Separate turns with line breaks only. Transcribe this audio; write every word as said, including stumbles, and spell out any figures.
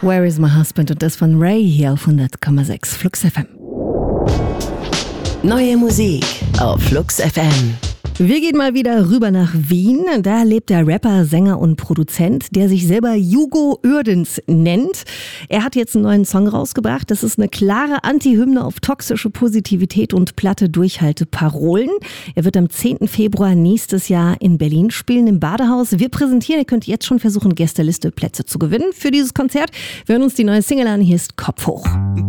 Where is my husband? Und das von Ray hier auf hundert Komma sechs Flux F M.
Neue Musik auf Flux F M.
Wir gehen mal wieder rüber nach Wien. Da lebt der Rapper, Sänger und Produzent, der sich selber Hugo Uerdens nennt. Er hat jetzt einen neuen Song rausgebracht. Das ist eine klare Anti-Hymne auf toxische Positivität und platte Durchhalteparolen. Er wird am zehnten Februar nächstes Jahr in Berlin spielen, im Badehaus. Wir präsentieren, ihr könnt jetzt schon versuchen, Gästeliste Plätze zu gewinnen für dieses Konzert. Wir hören uns die neue Single an. Hier ist Kopf hoch.